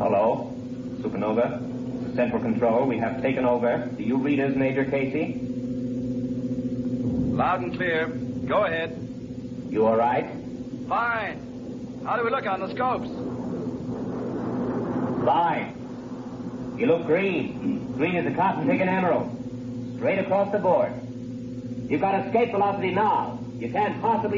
Hello, Supernova. Central Control, we have taken over. Do you read us, Major Casey? Loud and clear. Go ahead. You all right? Fine. How do we look on the scopes? Fine. You look green. Green as a cotton-picking emerald. Straight across the board. You've got escape velocity now. You can't possibly